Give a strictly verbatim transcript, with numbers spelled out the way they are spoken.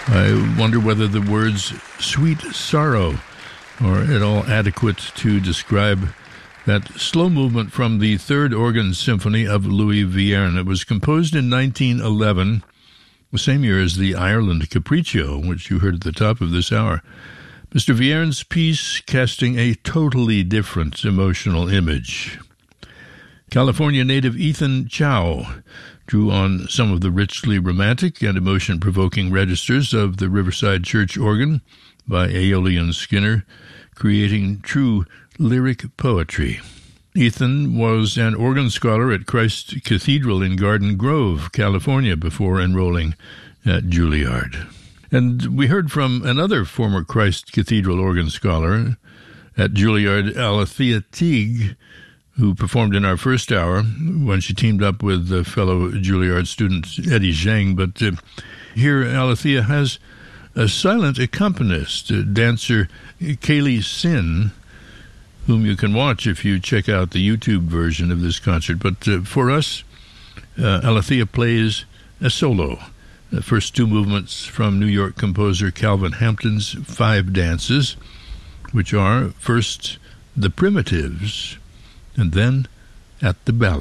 I wonder whether the words sweet sorrow are at all adequate to describe that slow movement from the Third Organ Symphony of Louis Vierne. It was composed in nineteen eleven, the same year as the Ireland Capriccio, which you heard at the top of this hour. Mister Vierne's piece casting a totally different emotional image. California native Ethan Chow drew on some of the richly romantic and emotion-provoking registers of the Riverside Church organ by Aeolian Skinner, creating true lyric poetry. Ethan was an organ scholar at Christ Cathedral in Garden Grove, California, before enrolling at Juilliard. And we heard from another former Christ Cathedral organ scholar at Juilliard, Alethea Teague, who performed in our first hour when she teamed up with the fellow Juilliard student Eddie Zhang. But uh, here Alethea has a silent accompanist, uh, dancer Kaylee Sin, whom you can watch if you check out the YouTube version of this concert. But uh, for us, uh, Alethea plays a solo, the first two movements from New York composer Calvin Hampton's Five Dances, which are first the primitives, and then at the ballad.